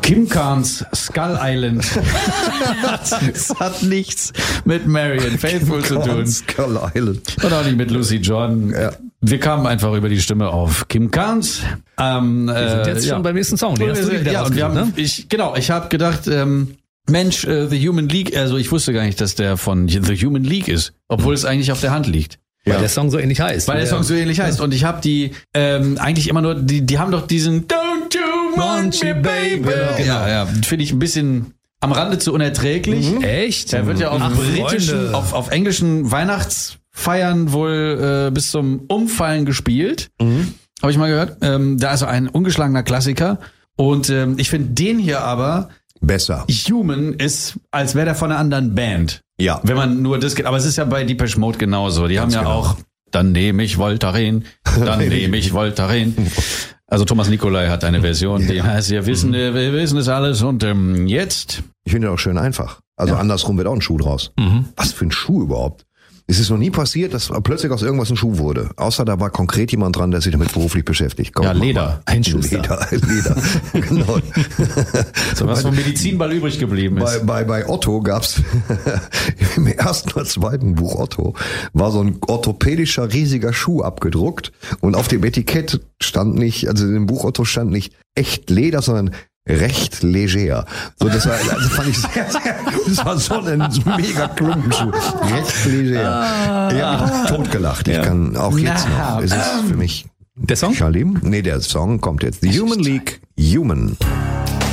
Kim Carnes Skull Island. Das hat nichts mit Marianne Faithfull zu tun. Skull Island. Und auch nicht mit Lucy Jordan. Ja. Wir kamen einfach über die Stimme auf Kim Carnes. Wir sind jetzt schon beim nächsten Song. Den hast du wieder und ne? Ich habe gedacht, Mensch, The Human League, also ich wusste gar nicht, dass der von The Human League ist, obwohl es eigentlich auf der Hand liegt. Weil der Song so ähnlich heißt. Weil der Song so ähnlich heißt. Und ich habe die eigentlich immer nur, die haben doch diesen Don't you want me, baby. Genau. Ja, finde ich ein bisschen am Rande zu unerträglich. Echt? Der wird ja auf englischen Weihnachtsfeiern wohl bis zum Umfallen gespielt. Habe ich mal gehört. Da ist ein ungeschlagener Klassiker. Und ich finde den hier aber besser. Human ist, als wäre der von einer anderen Band. Ja. Wenn man nur das geht. Aber es ist ja bei Depeche Mode genauso. Die haben ja auch, dann nehme ich Voltaren, dann nehme ich Voltaren. Also Thomas Nicolai hat eine Version, die heißt, wir wissen es alles und jetzt. Ich finde das auch schön einfach. Also andersrum wird auch ein Schuh draus. Was für ein Schuh überhaupt? Es ist noch nie passiert, dass plötzlich aus irgendwas ein Schuh wurde. Außer da war konkret jemand dran, der sich damit beruflich beschäftigt. Komm, Leder. Ein Schuster. Leder. Genau. So was vom Medizinball übrig geblieben ist. Bei Otto gab's im ersten oder zweiten Buch Otto war so ein orthopädischer riesiger Schuh abgedruckt und auf dem Etikett stand nicht, also in dem Buch Otto stand nicht echt Leder, sondern recht leger. So, das war, also fand ich das war so ein mega Klumpenschuh. Recht leger. Ja, totgelacht. Ich kann auch jetzt noch. Es ist für mich. Der Song? Charlie? Nee, der Song kommt jetzt. The Human League, Human.